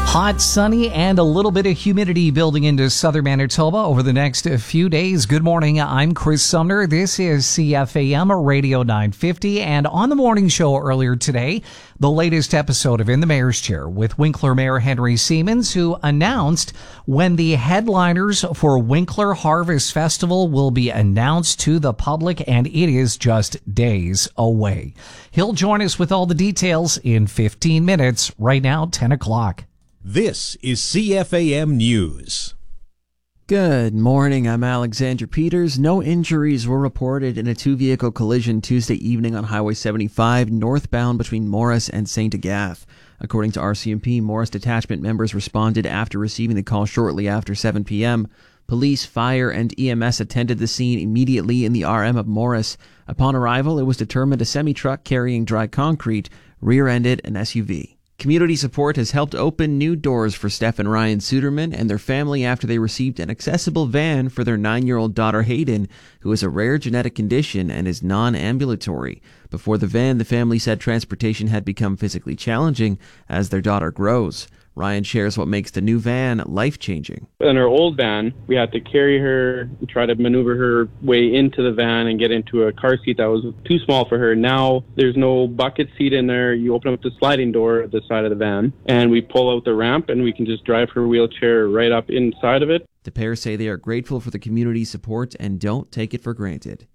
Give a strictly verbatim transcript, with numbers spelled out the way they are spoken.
Hot, sunny, and a little bit of humidity building into southern Manitoba over the next few days. Good morning. I'm Chris Sumner. This is C F A M Radio nine fifty. And on the morning show earlier today, the latest episode of In the Mayor's Chair with Winkler Mayor Henry Siemens, who announced when the headliners for Winkler Harvest Festival will be announced to the public, and it is just days away. He'll join us with all the details in fifteen minutes. Right now, ten o'clock. This is C F A M News. Good morning, I'm Alexander Peters. No injuries were reported in a two-vehicle collision Tuesday evening on Highway seventy-five, northbound between Morris and Saint Agathe. According to R C M P, Morris detachment members responded after receiving the call shortly after seven p.m. Police, fire, and E M S attended the scene immediately in the R M of Morris. Upon arrival, it was determined a semi-truck carrying dry concrete rear-ended an S U V. Community support has helped open new doors for Steph and Ryan Suderman and their family after they received an accessible van for their nine-year-old daughter Hayden, who has a rare genetic condition and is non-ambulatory. Before the van, the family said transportation had become physically challenging as their daughter grows. Ryan shares what makes the new van life-changing. In our old van, we had to carry her, try to maneuver her way into the van and get into a car seat that was too small for her. Now there's no bucket seat in there. You open up the sliding door at the side of the van, and we pull out the ramp, and we can just drive her wheelchair right up inside of it. The pair say they are grateful for the community support and don't take it for granted.